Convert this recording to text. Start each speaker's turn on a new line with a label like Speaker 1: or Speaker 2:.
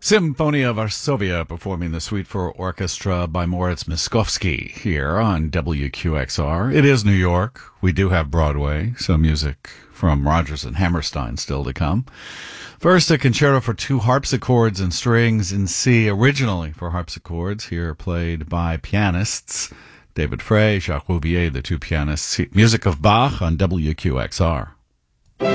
Speaker 1: Symphonia Varsovia performing the Suite for Orchestra by Moritz Miskovsky here on WQXR. It is New York. We do have Broadway, so music from Rodgers and Hammerstein still to come. First, a concerto for two harpsichords and strings in C, originally for harpsichords, here played by pianists David Frey, Jacques Rouvier, the two pianists. Music of Bach on WQXR.